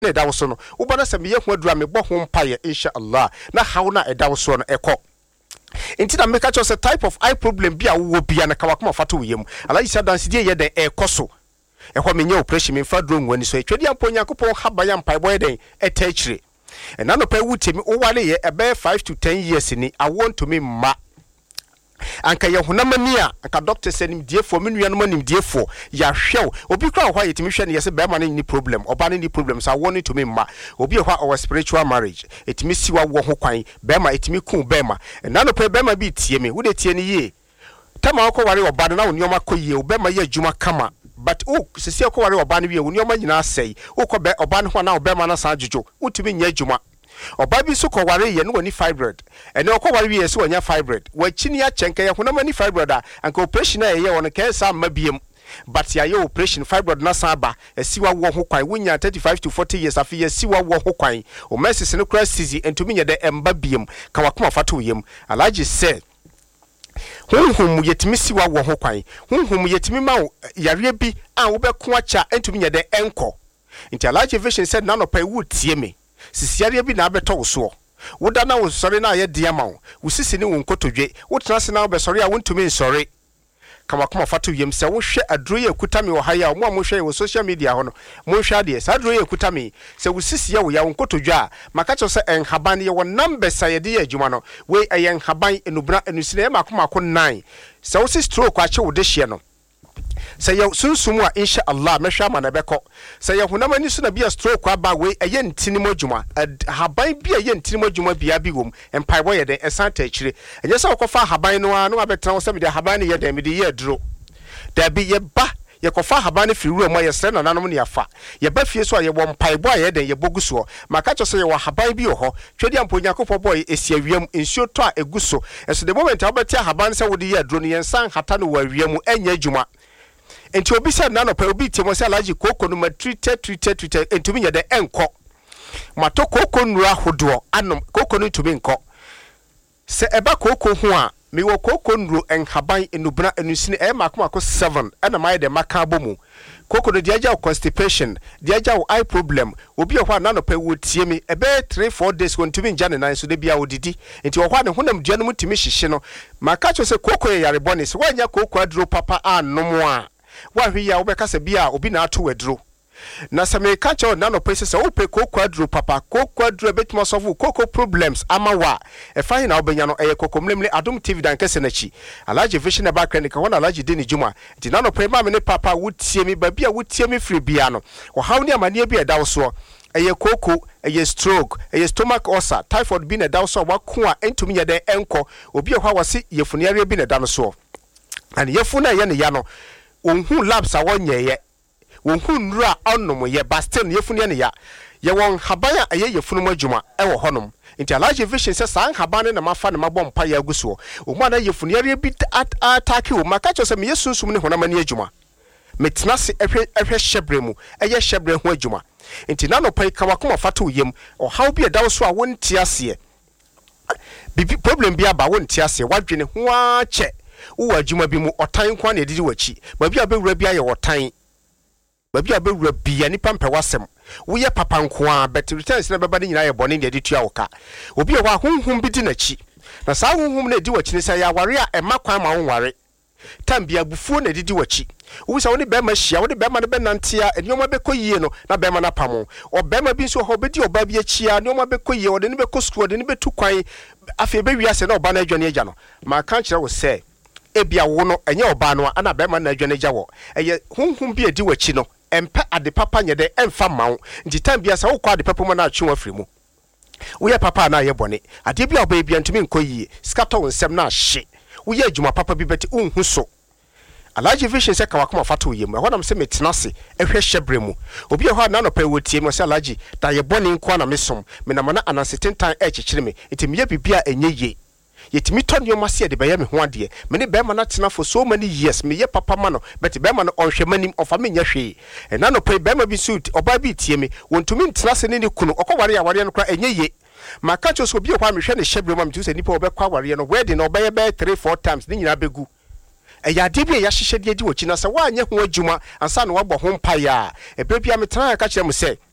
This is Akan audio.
ne da wo so no wo ba na se me ye ho adura me bɔ ho mpaye insha Allah na hawo na ɛda wo so no ɛkɔ inti na make sure type of eye problem bi a wo bia na kawakoma fato wo yam alayi sa dance die ye den ɛkɔ so ɛhɔ me nya operation me fa drone wani so etwedi ampo Nyankopɔn haba ya mpae boy den ɛtachire ɛna no pa wutimi wo wale ye ebe 5 to 10 years ni I want to me ma anka ye honamani a anka doctor say nim diefo me nuanom nim diefo ya hwew obi kra ho yetimi hwe ne yese be ma ni problem oba ni problem so I want to me ma obi ho our spiritual marriage etimi siwa wo ho kwan be ma etimi ku be ma ɛna no pa be ma bi tie me wo de tie ni ye tama akɔ ware oba na wo nioma kɔ ye be ma ye adwuma kama but sisi akɔ ware oba na wie wo nioma nyina asɛi wo kɔ be oba no ho na wo be ma na sa djojo wotimi nya adwuma oba bi so kɔ ware ye no wani fibroid ene okɔ ware wie so wanya fibroid wachini ya chenka ye honama ni fibroid a anka operation a ye won ka sa mabiem but ya ye operation fibroid na sa ba esiwa wo ho kwan wonya 35 to 40 years afi ye siwa wo ho kwan o meses no kra sizi entumi nye de emba biem ka wakoma fato yem alaji said honhom yetimi siwa wo ho kwan honhom yetimi ma yare bi a wo be ko acha entumi nye de enko nti alaji vision said na no pa wu tie me sisiare bi na abeto wo so woda na wo sori na ye dia ma wo sisi ni wo nkotodwe wo tena se na wo be sori a wontumi nsori kama kuma fatu yem se wo hwe adro ye kuta me wo ha ya mo hwe wo social media ho no mo hwe ade sa adro ye kuta me se wo sisi ya wo ya wo nkotodwe a maka cho se enhaban ye wo number sa ye de ye adwuma no we eye enhaban enubra enusine ma kuma ko 9 se wo si stroke a che wo de hye no say ya sunsumu a insha Allah mehwa ma na beko say ya hunamani so na bia stroke aba we eye ntinimo adwuma haban bia eye ntinimo adwuma bia bi wom empire boy de esanta akire enye say okofa haban no a no abetran wo se me de haban ne ye de me de ye aduro da bi ye ba ye kofa haban ne firi ruo ye sre na nanom ne yafa ye ba fie so a ye wo mpae boy ye de ye boguso maka cho say ye wo haban bi ho twedi ampo Nyankopɔ boy esi awiam ensuo to a eguso eso the moment abeti haban se wo de ye aduro ne ye nsan hata no wa awiam enya adwuma enti obi said na no pa obi tie mo say alaji koko no ma treated entumi nya de enko mato koko nura hodo anom koko no tumi nko se eba koko ho a me wo koko nuro enhaban enubra enusine e makomako 7 na mai de maka bomu koko no dia ja constipation dia ja eye problem obi ho na no pa wo tie me ebe 3-4 days kontumi nja ne nan so de bia odidi enti wo ho ne honam dua no mutimi hyehye no maka cho se koko ye yare bone se wanya koko aduro papa anom a wa hwiya wo beka se bia obi na ato waduro na se me ka cho na no pese se wo pe koko aduro papa koko aduro betimo solve koko problems amawa e fa na obenya no eye koko mlemle Adom TV dan kese na chi alaji vision na background ka wona alaji de ni juma ti na no pe ma me ne papa wutie mi ba bia wutie mi free bia no wo hawo ni amane bia da wo so eye koko eye stroke eye stomach ulcer typhoid bi na da wo so wa ko a entumi ye de enko obi ho wase yefuniare bi na da no so and yefuna ye ne ya no wonhu labs a wonyeye wonhu nura onom ye bastin yefunu ne ya ye won haban a ye yefunu madwuma e wo honom nti alaje vision se san haban na mafa na mabom pa ya aguso o ma na yefunu yare bi ataki o maka cho se me yesunsum ne honamani adwuma metena se ehwe hyebre mu eye hyebre ho adwuma nti na no pai kawakoma fato yem o haw bi edawo so a wonti ase bibi problem bi aba wonti ase wadwene ho a che wo adwuma bi mu otan kwa na edidi wachi ba bi abewura bi aye otan ba bi abewura bi ani pampe wasem wo ye papa nko a but returns na beba ni nyina ye bone na editua woka obi ho ahunhum bi di na chi na sa ahunhum na edi wachi ni sa ya ware a ema kwan ma wo ware tambia bufuo na edidi wachi wo sa woni be ma hia woni be ma ne be nantia enioma be koyie no na be ma na pamo o be ma bi nso ho be di oba bi achia enioma be koyie o de ne be kosuo de ne be tu kwan afi be wiase na oba na adwane agya no ma kan kire wo se ebia wo no enye oba no ana be ma na adwane agya wo eye hunhum bi edi wachi no empa ade papa nye de emfa mawo nti tambia sa wo kwa ade papa mo na atwe afiri mu wo ye papa na ye bone ade bia oba bia ntumi nkoyie scatter wonsem na hye wo ye adwuma papa bi beti unhu so alaji vision se kawakoma fato yem ho nam se metena se ehwe hyebre mu obi ho na no pa wotie mo se alaji da ye bone nko na mesom me na mana anansetentan ekyekire me etimi ye bibia enye ye yetimi ton yo mase de beye me ho ade me ne be ma na tena for so many years me ye papa ma no but be ma no onhwe manim ofa me nya hwe e na no pa be ma bi suit oba bi tie me wontumi ntena se ne ne kunu okoware ya ware no kra enye ye maka cho so bi ho amehwe ne hyebre mu amtu se nipa obekwa ware no wedding no obeye be 3-4 times ne nyina begu eya de bia ya hyehyede di wochi na se wa anye ho adwuma ansa na wabɔ ho mpa ya ebrebia metran ka kire mu se